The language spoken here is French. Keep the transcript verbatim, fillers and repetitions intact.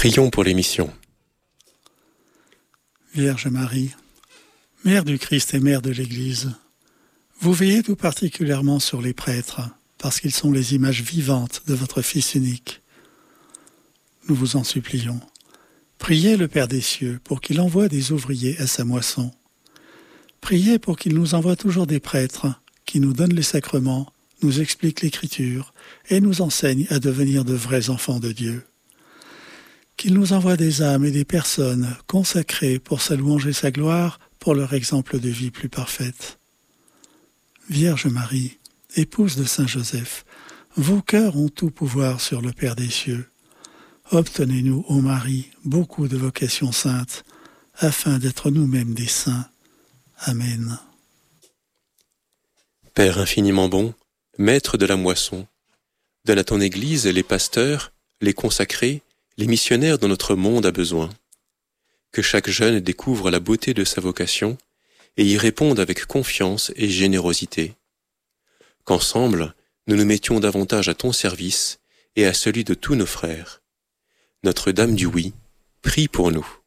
Prions pour les missions. Vierge Marie, Mère du Christ et Mère de l'Église, vous veillez tout particulièrement sur les prêtres, parce qu'ils sont les images vivantes de votre Fils unique. Nous vous en supplions. Priez le Père des cieux pour qu'il envoie des ouvriers à sa moisson. Priez pour qu'il nous envoie toujours des prêtres qui nous donnent les sacrements, nous expliquent l'Écriture et nous enseignent à devenir de vrais enfants de Dieu. Qu'il nous envoie des âmes et des personnes consacrées pour sa louange et sa gloire, pour leur exemple de vie plus parfaite. Vierge Marie, épouse de Saint Joseph, vos cœurs ont tout pouvoir sur le Père des cieux. Obtenez-nous, ô Marie, beaucoup de vocations saintes, afin d'être nous-mêmes des saints. Amen. Père infiniment bon, Maître de la moisson, donne à ton Église les pasteurs, les consacrés, les missionnaires dont notre monde a besoin. Que chaque jeune découvre la beauté de sa vocation et y réponde avec confiance et générosité. Qu'ensemble, nous nous mettions davantage à ton service et à celui de tous nos frères. Notre-Dame du Oui, prie pour nous.